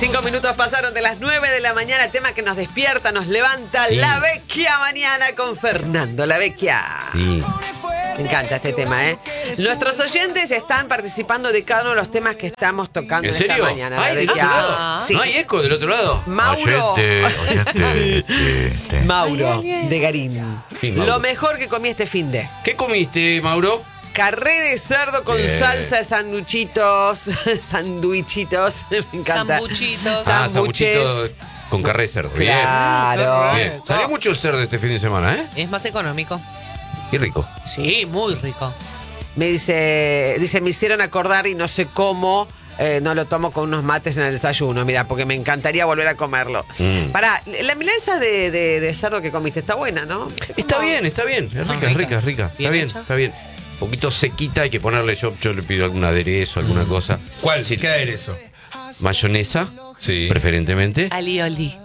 5 minutos pasaron de las 9 de la mañana, tema que nos despierta, nos levanta, sí. La Vecchia mañana con Fernando La Vecchia. Sí. Me encanta este tema, ¿eh? Nuestros oyentes están participando de cada uno de los temas que estamos tocando ¿En serio? esta mañana. ¿Ay, del otro lado? Sí. ¿No hay eco del otro lado? Mauro. Oyente. Mauro, de Garín. Sí, Mauro. Lo mejor que comí este finde. ¿Qué comiste, Mauro? Carré de cerdo con salsa de sanduchitos. Sanduichitos. Me encanta. Sambuchitos. Sambuchitos con carré de cerdo. Claro. Bien. Salió mucho el cerdo este fin de semana, ¿eh? Es más económico. Qué rico. Sí, muy rico. Me dice, me hicieron acordar y no sé cómo. No lo tomo con unos mates en el desayuno, mira, porque me encantaría volver a comerlo. Pará, la milanesa de cerdo que comiste está buena, ¿no? Está bien. Es rica, es rica. Bien Está bien, hecha. está bien. Un poquito sequita, hay que ponerle, yo le pido algún aderezo, alguna cosa. ¿Cuál? Sí. ¿Qué aderezo? Mayonesa, Sí. preferentemente. Alioli.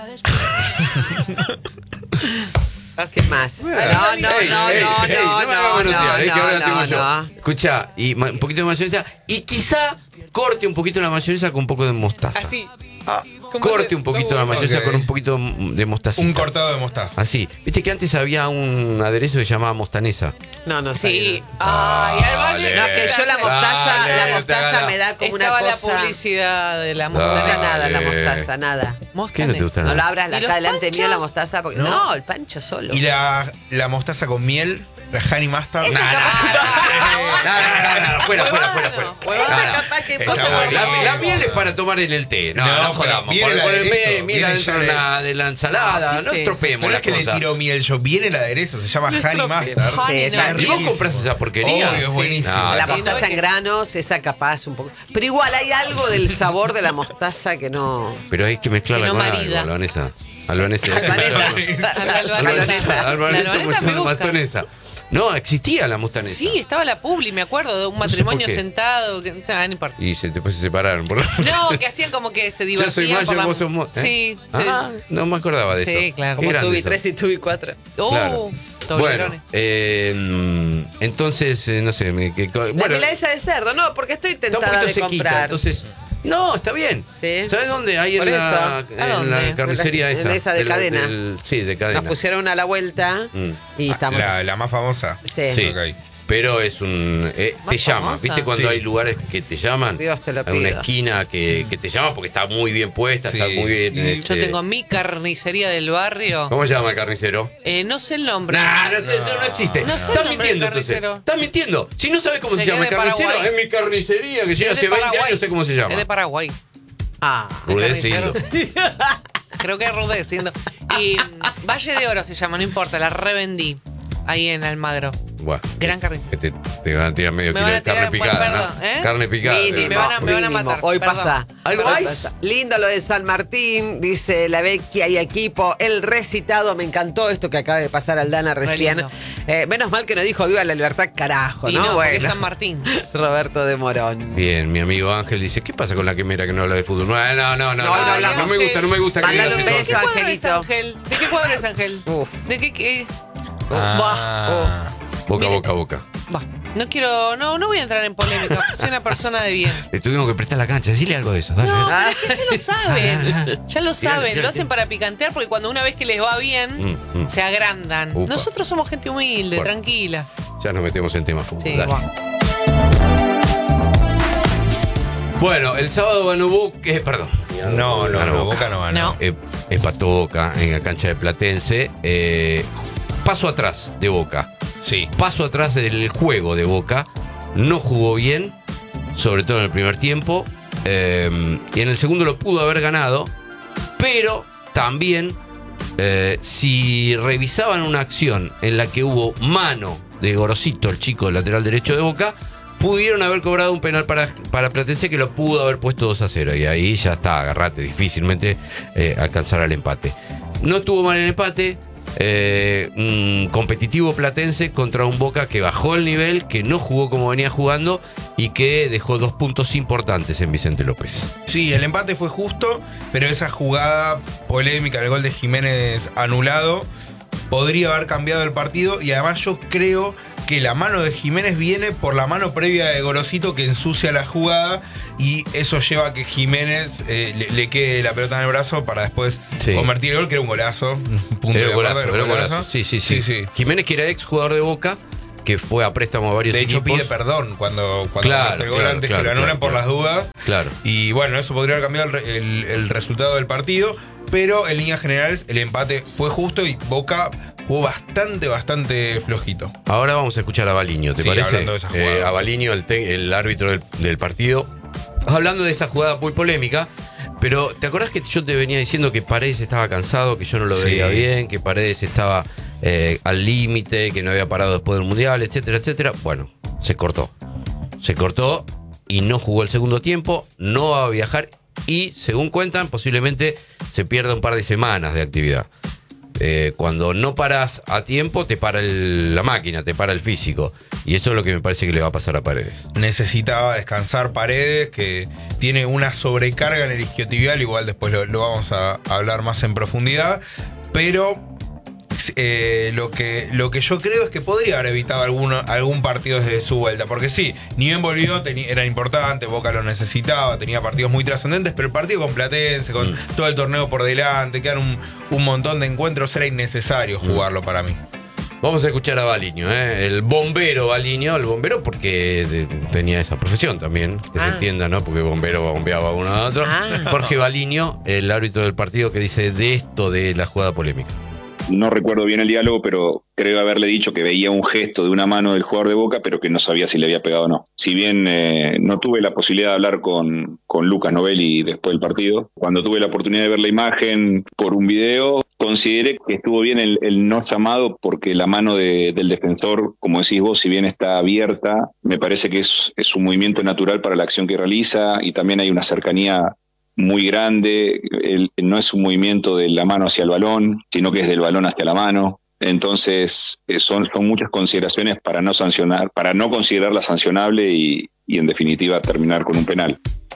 ¿Qué más? No. Escuchá, y un poquito de mayonesa y quizá corte un poquito la mayonesa con un poco de mostaza. Así. Corte un poquito la mayonesa Ok. con un poquito de mostaza. Un cortado de mostaza. Así. Viste que antes había un aderezo que se llamaba mostanesa. No Sí. sabía. Ay, Albani. No, que yo la mostaza me da como una Estaba la cosa. publicidad de la No me da mostaza. nada la Dale. mostaza, nada. ¿Qué no te gusta No nada? la abras ¿Y los acá delante mío la panchos? mostaza porque ¿No? no, el pancho solo. Y la mostaza con miel, la honey mustard. Esa capaz No, fuera. Esa capaz que Está cosa bueno. La miel es para tomar en el té. No No, jodamos. viene el Poner aderezo, miel viene adentro ya de la ensalada. No, No sí, estropeemos No la es que le cosa. tiro miel yo, viene el aderezo, se llama honey mustard. Sí, esa es ¿Y vos compras esa porquería? Obvio, es buenísimo. No, La no. mostaza en granos, esa capaz un poco. Pero igual hay algo del sabor de la mostaza que no. Pero hay que mezclarla Que no con marida. algo, albanesa. Albanesa. La Albanesa albanesa pues me es gusta. bastonesa. No, existía la mostanesa. Sí, estaba la publi, me acuerdo, de un sé por matrimonio qué. sentado. No importa. Y después se separaron. Por No, que hacían como que se Yo divertían soy mayo, por la... vos sos mo- ¿eh? Sí. No me acordaba de Sí, eso. claro. Qué Como grande tuve eso. 3 y tuve 4. Claro. Toblerones. Bueno, entonces, no sé. La Bueno, milanesa de cerdo, no, porque estoy está un tentada poquito de sequita. comprar. Entonces, no, está bien. Sí. ¿Sabes dónde? Ahí Por en eso. la, ¿A en la dónde? carnicería En esa. esa de cadena. Sí, de cadena. Nos pusieron una a la vuelta y estamos. La más famosa. Sí. Sí. Ok. Pero es un... te Más llama, famosa. ¿viste? Cuando Sí. hay lugares que te llaman. Dios te lo Hay una pido. esquina que te llama porque está muy bien puesta, Sí. está muy bien... Y Yo tengo mi carnicería del barrio. ¿Cómo se llama el carnicero? No sé el nombre. No existe. No sé Estás el nombre mintiendo del entonces. carnicero. Estás mintiendo. Si no sabes cómo se Sería llama el de carnicero, Paraguay. es mi carnicería que llega Es hace de 20 Paraguay. años, sé cómo se llama. Es de Paraguay. Ah. Rudecindo. Creo que es Rudecindo. Y Valle de Oro se llama, no importa, la revendí. Ahí en Almagro. Bueno, Gran carnicero. te van a tirar medio Me kilo van a de carne tirar, picada, perdón, ¿no? ¿eh? Carne picada. Sí, me van a Mínimo. matar. Hoy Perdón. pasa. ¿Algo Hoy hay? pasa. Lindo lo de San Martín, dice la Vecchia y equipo. El recitado, me encantó esto que acaba de pasar Aldana recién. lindo. Menos mal que no dijo viva la libertad, carajo, Y ¿no? no, porque es Bueno. San Martín. Roberto de Morón. Bien, mi amigo Ángel dice, ¿qué pasa con la quemera que no habla de fútbol? No no, me gusta que Mándale digas un eso. beso, ¿De qué cuadro es Angelito. Ángel? ¿De qué cuadro es Ángel? Uf. ¿De qué? Boca, Mire. boca. Va. No quiero, no voy a entrar en polémica. Soy una persona de bien. Le tuvimos que prestar la cancha, decirle algo de eso. Dale. No, pero es que ya lo saben. Ya lo saben. Tírale. Lo hacen para picantear porque cuando una vez que les va bien, se agrandan. Upa. Nosotros somos gente humilde, Bueno. tranquila. Ya nos metemos en temas fútbol. Sí, Dale. va. Bueno, el sábado ganó Boca, perdón. No, Boca no ganó. No. Empató Boca en la cancha de Platense. Paso atrás de Boca. Sí. Paso atrás del juego de Boca. No jugó bien, sobre todo en el primer tiempo. Y en el segundo lo pudo haber ganado. Pero también, si revisaban una acción en la que hubo mano de Gorosito, el chico del lateral derecho de Boca, pudieron haber cobrado un penal para Platense que lo pudo haber puesto 2-0. Y ahí ya está, agarrate, difícilmente alcanzar al empate. No estuvo mal el empate. Un competitivo Platense contra un Boca que bajó el nivel, que no jugó como venía jugando y que dejó 2 puntos importantes en Vicente López. Sí, el empate fue justo, pero esa jugada polémica, el gol de Jiménez anulado, podría haber cambiado el partido y además yo creo que la mano de Jiménez viene por la mano previa de Gorosito que ensucia la jugada y eso lleva a que Jiménez le quede la pelota en el brazo para después convertir el gol, que era un golazo. Era un golazo. Sí. Jiménez, que era ex jugador de Boca, que fue a préstamo a varios equipos. De hecho, pide perdón cuando claro, el gol antes que lo anulan por las dudas. Claro. Y bueno, eso podría haber cambiado el resultado del partido, pero en líneas generales el empate fue justo y Boca jugó bastante flojito. Ahora vamos a escuchar a Baliño, ¿te parece? Hablando de esa jugada. A Baliño, el árbitro del partido, hablando de esa jugada muy polémica. Pero ¿te acordás que yo te venía diciendo que Paredes estaba cansado, que yo no lo veía bien, que Paredes estaba al límite, que no había parado después del Mundial, etcétera, etcétera? Bueno, se cortó y no jugó el segundo tiempo, no va a viajar y, según cuentan, posiblemente se pierda un par de semanas de actividad. Cuando no paras a tiempo, te para la máquina, te para el físico. Y eso es lo que me parece que le va a pasar a Paredes. Necesitaba descansar Paredes, que tiene una sobrecarga en el isquiotibial, igual después lo vamos a hablar más en profundidad, pero lo que yo creo es que podría haber evitado algún partido desde su vuelta, porque sí, ni bien volvió, era importante, Boca lo necesitaba, tenía partidos muy trascendentes, pero el partido con Platense, con todo el torneo por delante, quedan un montón de encuentros, era innecesario jugarlo para mí. Vamos a escuchar a Baliño, el bombero Baliño, el bombero porque tenía esa profesión también, que se entienda, ¿no? Porque bombero bombeaba uno a otro. Jorge Baliño, el árbitro del partido, que dice de esto de la jugada polémica. No recuerdo bien el diálogo, pero creo haberle dicho que veía un gesto de una mano del jugador de Boca, pero que no sabía si le había pegado o no. Si bien no tuve la posibilidad de hablar con Lucas Novelli después del partido, cuando tuve la oportunidad de ver la imagen por un video, consideré que estuvo bien el no llamado, porque la mano del defensor, como decís vos, si bien está abierta, me parece que es un movimiento natural para la acción que realiza, y también hay una cercanía muy grande. No es un movimiento de la mano hacia el balón, sino que es del balón hacia la mano. Entonces son muchas consideraciones para no sancionar, para no considerarla sancionable y en definitiva terminar con un penal.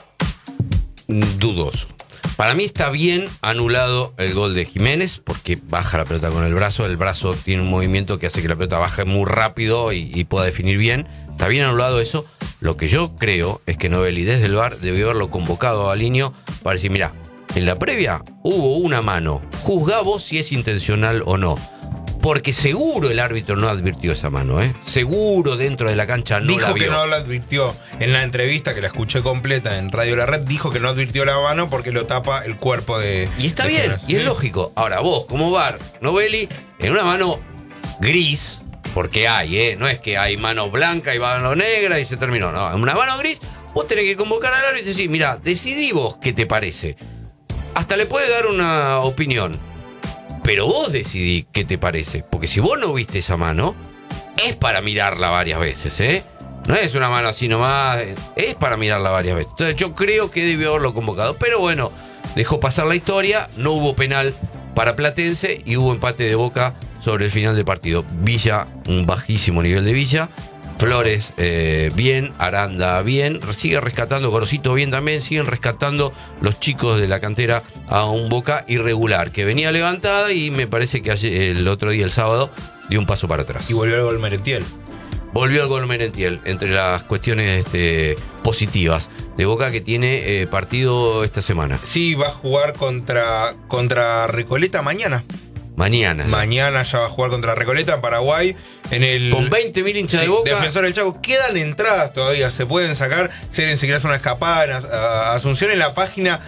Dudoso. Para mí está bien anulado el gol de Jiménez, porque baja la pelota con el brazo tiene un movimiento que hace que la pelota baje muy rápido y pueda definir bien. Está bien anulado eso. Lo que yo creo es que Novelli desde el VAR debió haberlo convocado a Baliño para decir, mira, en la previa hubo una mano, juzgá vos si es intencional o no. Porque seguro el árbitro no advirtió esa mano, seguro dentro de la cancha no la vio. Dijo que no la advirtió. En la entrevista, que la escuché completa en Radio La Red, dijo que no advirtió la mano porque lo tapa el cuerpo de... Y está bien, y es lógico. Ahora vos, como VAR, Novelli, en una mano gris, porque hay, no es que hay mano blanca y mano negra y se terminó, no, en una mano gris, vos tenés que convocar al árbitro y decir, mira, decidí vos qué te parece. Hasta le puede dar una opinión, pero vos decidí qué te parece, porque si vos no viste esa mano, es para mirarla varias veces, no es una mano así nomás, es para mirarla varias veces. Entonces yo creo que debió haberlo convocado, pero bueno, dejó pasar la historia, no hubo penal para Platense y hubo empate de Boca sobre el final del partido. Villa, un bajísimo nivel de Villa. Flores, bien. Aranda, bien. Sigue rescatando, Gorosito, bien también. Siguen rescatando los chicos de la cantera a un Boca irregular, que venía levantada y me parece que el otro día, el sábado, dio un paso para atrás. Y volvió el gol Merentiel. Volvió el gol Merentiel, entre las cuestiones positivas de Boca, que tiene partido esta semana. Sí, va a jugar contra Recoleta mañana. Mañana ya va a jugar contra Recoleta en Paraguay. Con 20.000 hinchas de Boca. Defensor del Chaco. Quedan entradas todavía, se pueden sacar. Si alguien se quiere hacer una escapada a Asunción, en la página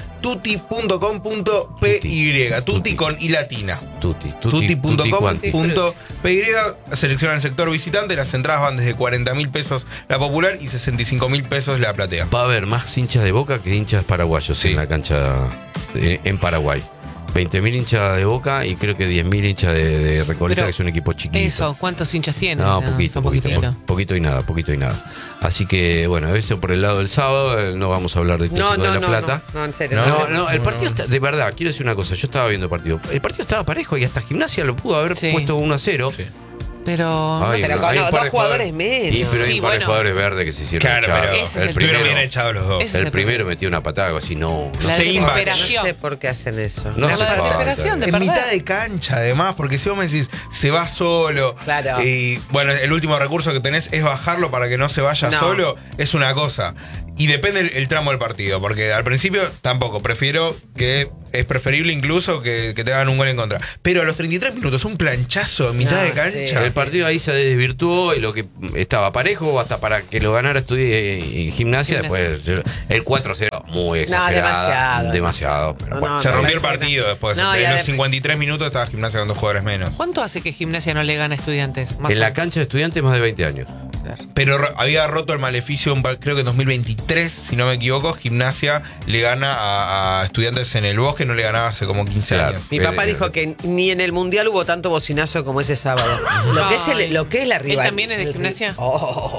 tuti.com.py. Tuti con i latina. Tuti.com.py. Selecciona el sector visitante. Las entradas van desde 40.000 pesos la popular y 65.000 pesos la platea. Va a haber más hinchas de Boca que hinchas paraguayos en la cancha en Paraguay. 20.000 hinchas de Boca y creo que 10.000 hinchas de Recoleta, que es un equipo chiquito. Eso, ¿cuántos hinchas tienen? No, poquito y nada. Así que, bueno, eso por el lado del sábado. No vamos a hablar del Clásico de La Plata. No, en serio. No, el partido, de verdad, quiero decir una cosa. Yo estaba viendo el partido. El partido estaba parejo y hasta Gimnasia lo pudo haber puesto 1-0. Sí. Pero. Ay, pero no, con hay un dos par de jugadores menos. Sí, pero hay Sí, un par de bueno. jugadores verdes que se hicieron Claro, echar. pero Ese es el estuvieron primero. bien echados los dos. Ese- El primero metió una patada, así no. La Steinbach. No desesperación. sé por qué hacen eso. No La hace falta. desesperación de En perder. mitad de cancha, además, porque si vos me decís, se va solo. Claro. Y bueno, el último recurso que tenés es bajarlo para que no se vaya No. solo, es una cosa. Y depende el tramo del partido, porque al principio tampoco. Prefiero que. Es preferible incluso que te hagan un gol en contra. Pero a los 33 minutos, un planchazo en mitad No, de cancha. sí. El partido ahí se desvirtuó y lo que estaba parejo hasta para que lo ganara Gimnasia. Después el 4-0 muy exagerado. Demasiado. Pero No, bueno. no, Se me rompió el parece partido que no. después. No, y en los además- 53 minutos estaba Gimnasia con 2 jugadores menos. ¿Cuánto hace que Gimnasia no le gana a Estudiantes? Más En o la menos. cancha de Estudiantes más de 20 años. Pero había roto el maleficio, creo que en 2023, si no me equivoco, Gimnasia le gana a Estudiantes en el Bosque, no le ganaba hace como 15 Claro. años. Mi papá dijo que ni en el Mundial hubo tanto bocinazo como ese sábado. Lo que es la ¿Él rival. también es de Gimnasia? Oh.